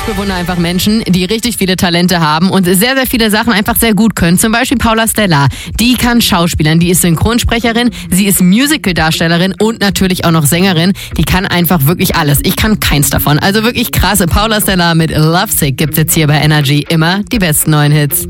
Ich bewundere einfach Menschen, die richtig viele Talente haben und sehr, sehr viele Sachen einfach sehr gut können. Zum Beispiel Paula Stella. Die kann Schauspielern, die ist Synchronsprecherin, sie ist Musical-Darstellerin und natürlich auch noch Sängerin. Die kann einfach wirklich alles. Ich kann keins davon. Also wirklich krasse. Paula Stella mit Lovesick gibt's jetzt hier bei Energy. Immer die besten neuen Hits.